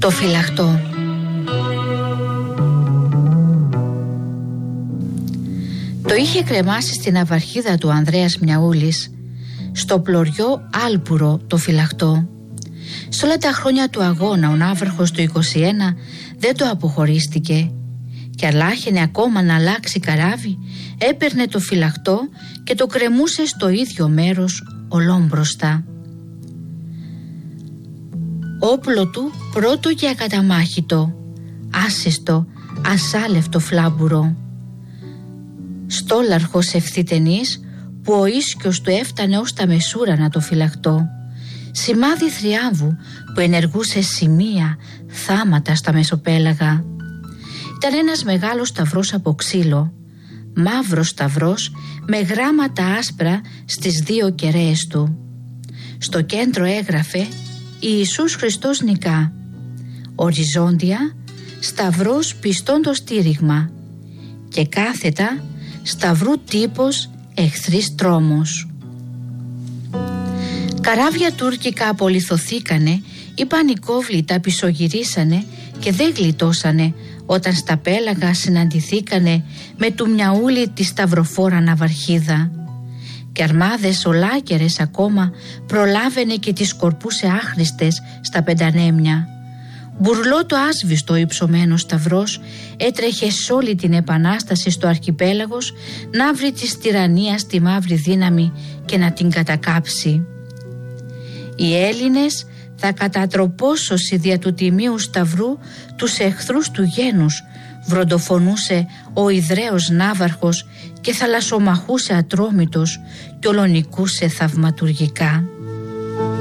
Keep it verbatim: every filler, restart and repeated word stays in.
Το φυλαχτό. Το είχε κρεμάσει στην αυαρχίδα του Ανδρέας Μιαούλης, στο πλωριό Άλπουρο, το φυλαχτό. Σ' όλα τα χρόνια του αγώνα ο ναύαρχος του είκοσι ένα δεν το αποχωρίστηκε και αλάχαινε ακόμα να αλλάξει καράβι, έπαιρνε το φυλαχτό και το κρεμούσε στο ίδιο μέρος ολόμπροστα. Όπλο του πρώτο και ακαταμάχητο, άσυστο, ασάλευτο φλάμπουρο. Στόλαρχος ευθυτενής που ο ίσκιος του έφτανε ως τα μεσούρανα το φυλαχτό. Σημάδι θριάμβου που ενεργούσε σημεία, θάματα στα μεσοπέλαγα. Ήταν ένας μεγάλος σταυρός από ξύλο, μαύρος σταυρός με γράμματα άσπρα στις δύο κεραίες του. Στο κέντρο έγραφε «Ιησούς Χριστός νικά». Οριζόντια σταυρός πιστών το στήριγμα και κάθετα σταυρού τύπος εχθρής τρόμος. Καράβια τουρκικά απολιθωθήκανε ή πανικόβλητα πισωγυρίσανε και δεν γλιτώσανε όταν στα πέλαγα συναντηθήκανε με του Μιαούλη τη σταυροφόρα ναυαρχίδα. Και αρμάδες ολάκερες ακόμα προλάβαινε και τις σκορπούσε άχρηστες στα πεντανέμια. Μπουρλό το άσβηστο υψωμένο σταυρός έτρεχε σ' όλη την επανάσταση στο αρχιπέλαγος να βρει της τυραννίας τη μαύρη δύναμη και να την κατακάψει. Οι Έλληνες θα κατατροπώσωση δια του τιμίου σταυρού τους εχθρούς του γένους, βροντοφωνούσε ο Ιδραίος ναύαρχος και θαλασσομαχούσε ατρόμητος και ολονικούσε θαυματουργικά.